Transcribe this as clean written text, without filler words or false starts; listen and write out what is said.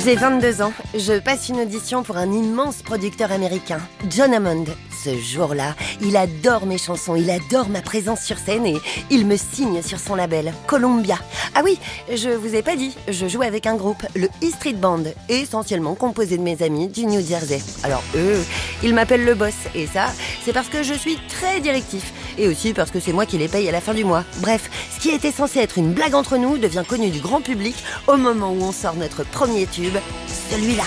J'ai 22 ans, je passe une audition pour un immense producteur américain, John Hammond. Ce jour-là, il adore mes chansons, il adore ma présence sur scène et il me signe sur son label, Columbia. Ah oui, je vous ai pas dit, je joue avec un groupe, le E Street Band, essentiellement composé de mes amis du New Jersey. Alors eux, ils m'appellent le boss et ça, c'est parce que je suis très directif et aussi parce que c'est moi qui les paye à la fin du mois. Bref, ce qui était censé être une blague entre nous devient connu du grand public au moment où on sort notre premier tube, celui-là.